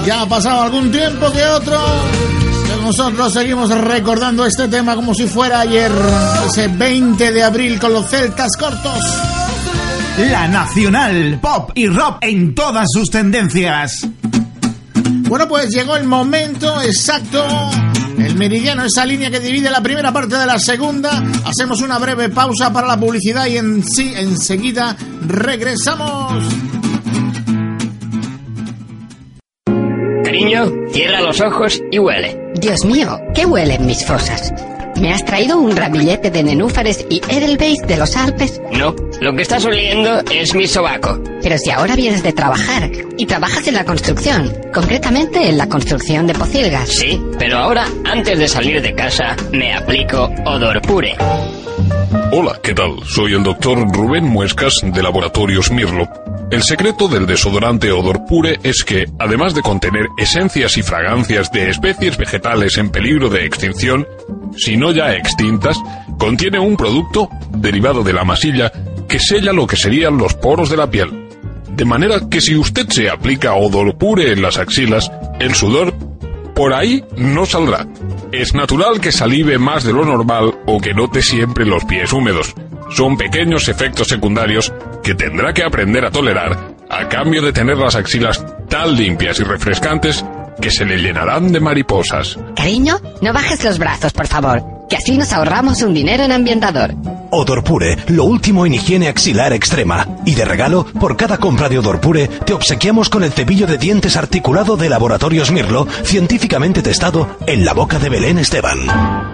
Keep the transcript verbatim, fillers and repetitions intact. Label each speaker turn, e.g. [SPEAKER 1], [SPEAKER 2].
[SPEAKER 1] Ya ha pasado algún tiempo que otro, pero nosotros seguimos recordando este tema como si fuera ayer, ese veinte de abril con los Celtas Cortos.
[SPEAKER 2] La nacional, pop y rock en todas sus tendencias.
[SPEAKER 1] Bueno, pues llegó el momento exacto, el meridiano, esa línea que divide la primera parte de la segunda. Hacemos una breve pausa para la publicidad y en sí, enseguida regresamos.
[SPEAKER 3] Cariño, cierra los ojos y huele.
[SPEAKER 4] Dios mío, ¿qué huelen mis fosas? ¿Me has traído un ramillete de nenúfares y edelweiss de los Alpes?
[SPEAKER 3] No, lo que estás oliendo es mi sobaco.
[SPEAKER 4] Pero si ahora vienes de trabajar y trabajas en la construcción, concretamente en la construcción de pocilgas.
[SPEAKER 3] Sí, pero ahora, antes de salir de casa, me aplico Odor Pure.
[SPEAKER 5] Hola, ¿qué tal? Soy el doctor Rubén Muescas de Laboratorios Mirlo. El secreto del desodorante Odor Pure es que, además de contener esencias y fragancias de especies vegetales en peligro de extinción, si no ya extintas, contiene un producto derivado de la masilla que sella lo que serían los poros de la piel. De manera que si usted se aplica Odor Pure en las axilas, el sudor por ahí no saldrá. Es natural que salive más de lo normal o que note siempre los pies húmedos. Son pequeños efectos secundarios que tendrá que aprender a tolerar a cambio de tener las axilas tan limpias y refrescantes que se le llenarán de mariposas.
[SPEAKER 4] Cariño, no bajes los brazos, por favor, que así nos ahorramos un dinero en ambientador.
[SPEAKER 6] Odor Pure, lo último en higiene axilar extrema. Y de regalo, por cada compra de Odor Pure, te obsequiamos con el cepillo de dientes articulado de Laboratorios Mirlo, científicamente testado en la boca de Belén Esteban.